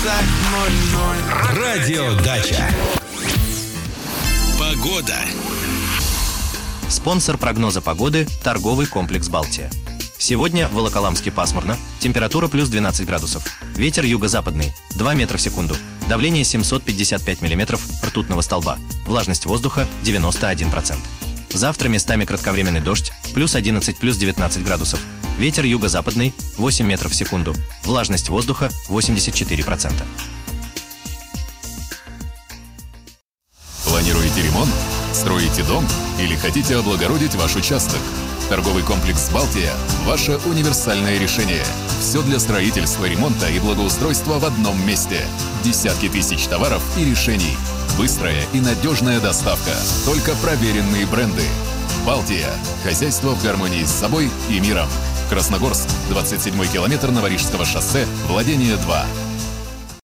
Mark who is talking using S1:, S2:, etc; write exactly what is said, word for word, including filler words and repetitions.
S1: Радиодача. Погода.
S2: Спонсор прогноза погоды – торговый комплекс «Балтия». Сегодня в Волоколамске пасмурно, температура плюс двенадцать градусов, ветер юго-западный, два метра в секунду, давление семьсот пятьдесят пять миллиметров ртутного столба, влажность воздуха девяносто один процент. Завтра местами кратковременный дождь, плюс одиннадцать, плюс девятнадцать градусов, ветер юго-западный, восемь метров в секунду, влажность воздуха восемьдесят четыре процента.
S3: Планируете ремонт? Строите дом? Или хотите облагородить ваш участок? Торговый комплекс «Балтия» – ваше универсальное решение. Все для строительства, ремонта и благоустройства в одном месте. Десятки тысяч товаров и решений. Быстрая и надежная доставка. Только проверенные бренды. «Балтия» – хозяйство в гармонии с собой и миром. Красногорск, двадцать седьмой километр Новорижского шоссе, владение два.